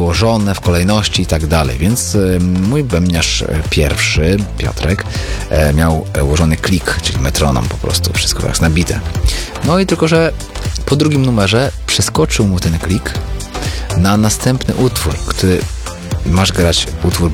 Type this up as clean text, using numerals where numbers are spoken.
ułożone w kolejności i tak dalej. Więc mój bębniarz pierwszy, Piotrek, miał ułożony klik, czyli metronom po prostu, wszystko jak nabite. No i tylko, że po drugim numerze przeskoczył mu ten klik na następny utwór, który masz grać utwór